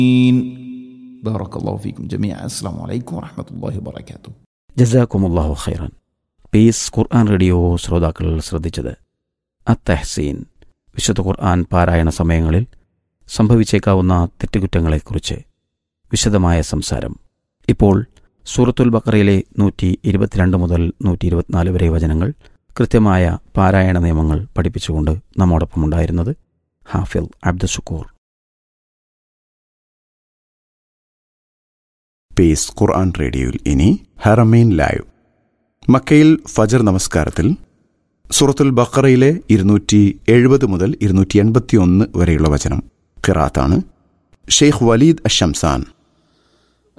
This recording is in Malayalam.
ബറകല്ലാഹു ഫീക്കും ജമീഅ. അസ്സലാമു അലൈക്കും വറഹ്മത്തുള്ളാഹി വബറകാതുഹു. ജസാക്കുമുല്ലാഹു ഖൈറൻ. പീസ് ഖുർആൻ റേഡിയോ ശ്രോതാക്കൾ ശ്രദ്ധിച്ചത് അത്തഹ്സീൻ, വിശുദ്ധ ഖുർആൻ പാരായണ സമയങ്ങളിൽ സംഭവിച്ചേക്കാവുന്ന തെറ്റുകുറ്റങ്ങളെക്കുറിച്ച് വിശദമായ സംസാരം. ഇപ്പോൾ സൂറത്തുൽ ബഖറയിലെ 122 മുതൽ 124 വരെ വചനങ്ങൾ കൃത്യമായ പാരായണ നിയമങ്ങൾ പഠിപ്പിച്ചുകൊണ്ട് നമ്മോടൊപ്പമുണ്ടായിരുന്നത് ഹാഫിൽ അബ്ദുശുക്കൂർ. പീസ് ഖുർആൻ റേഡിയോയിൽ ഇനി ഹറമൈൻ ലൈവ്. മക്കയിൽ ഫജർ നമസ്കാരത്തിൽ സൂറത്തുൽ ബഖറയിലെ 270 മുതൽ 281 വരെയുള്ള വചനം ഖിറാത്താണ്. ഷെയ്ഖ് വലീദ് അഷംസാൻ